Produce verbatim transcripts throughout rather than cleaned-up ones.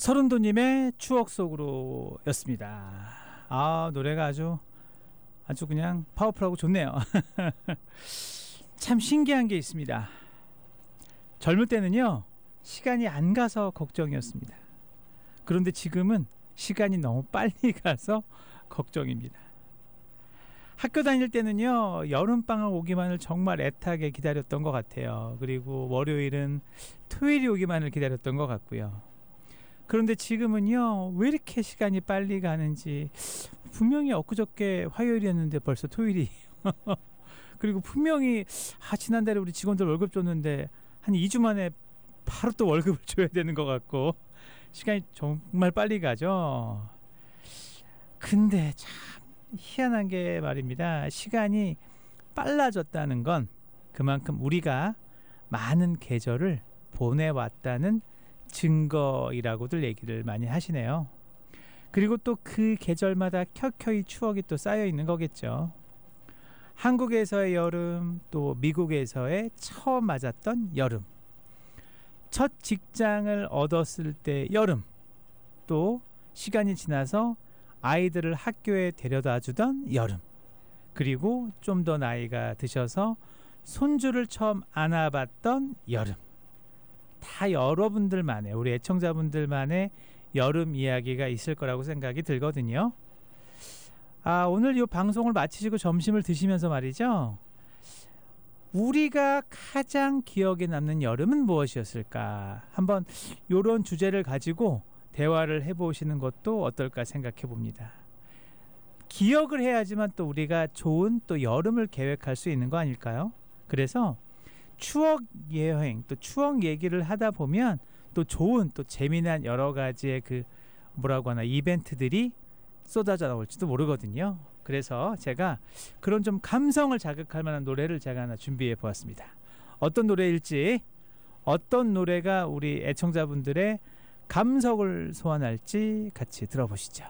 서른도님의 추억 속으로 였습니다. 아, 노래가 아주 아주 그냥 파워풀하고 좋네요. 참 신기한 게 있습니다. 젊을 때는요, 시간이 안 가서 걱정이었습니다. 그런데 지금은 시간이 너무 빨리 가서 걱정입니다. 학교 다닐 때는요, 여름방학 오기만을 정말 애타게 기다렸던 것 같아요. 그리고 월요일은 토요일이 오기만을 기다렸던 것 같고요. 그런데 지금은요, 왜 이렇게 시간이 빨리 가는지. 분명히 엊그저께 화요일이었는데 벌써 토요일이 그리고 분명히 아, 지난달에 우리 직원들 월급 줬는데 한 이 주 만에 바로 또 월급을 줘야 되는 것 같고, 시간이 정말 빨리 가죠. 근데 참 희한한 게 말입니다. 시간이 빨라졌다는 건 그만큼 우리가 많은 계절을 보내왔다는 증거이라고들 얘기를 많이 하시네요. 그리고 또 그 계절마다 켜켜이 추억이 또 쌓여 있는 거겠죠. 한국에서의 여름, 또 미국에서의 처음 맞았던 여름, 첫 직장을 얻었을 때 여름, 또 시간이 지나서 아이들을 학교에 데려다 주던 여름, 그리고 좀 더 나이가 드셔서 손주를 처음 안아봤던 여름. 다 여러분들만의, 우리 애청자분들만의 여름 이야기가 있을 거라고 생각이 들거든요. 아, 오늘 이 방송을 마치시고 점심을 드시면서 말이죠, 우리가 가장 기억에 남는 여름은 무엇이었을까? 한번 이런 주제를 가지고 대화를 해보시는 것도 어떨까 생각해 봅니다. 기억을 해야지만 또 우리가 좋은 또 여름을 계획할 수 있는 거 아닐까요? 그래서 추억 여행, 또 추억 얘기를 하다 보면 또 좋은, 또 재미난 여러 가지의 그 뭐라고 하나 이벤트들이 쏟아져 나올지도 모르거든요. 그래서 제가 그런 좀 감성을 자극할 만한 노래를 제가 하나 준비해 보았습니다. 어떤 노래일지, 어떤 노래가 우리 애청자분들의 감성을 소환할지 같이 들어보시죠.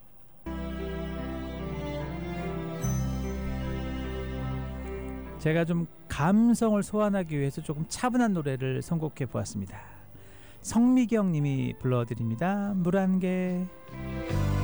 제가 좀 감성을 소환하기 위해서 조금 차분한 노래를 선곡해 보았습니다. 성미경 님이 불러드립니다. 물 한 개.